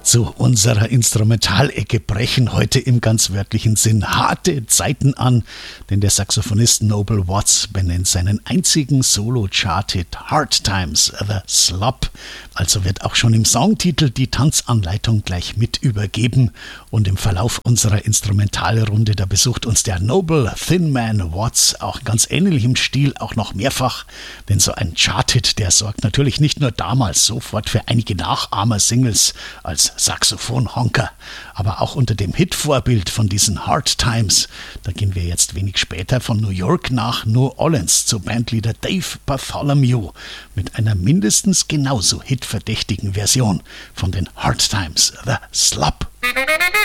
Zu unserer Instrumentalecke brechen heute im ganz wörtlichen Sinn harte Zeiten an, denn der Saxophonist Noble Watts benennt seinen einzigen Solo-Chart-Hit Hard Times, The Slop. Also wird auch schon im Songtitel die Tanzanleitung gleich mit übergeben. Und im Verlauf unserer Instrumentalrunde, da besucht uns der Noble Thin Man Watts auch ganz ähnlich im Stil auch noch mehrfach. Denn so ein Chart-Hit, der sorgt natürlich nicht nur damals sofort für einige Nachahmer-Singles als Saxophon-Honker, aber auch unter dem Hitvorbild von diesen Hard Times. Da gehen wir jetzt wenig später von New York nach New Orleans zu Bandleader Dave Bartholomew mit einer mindestens genauso hitverdächtigen Version von den Hard Times, The Slop.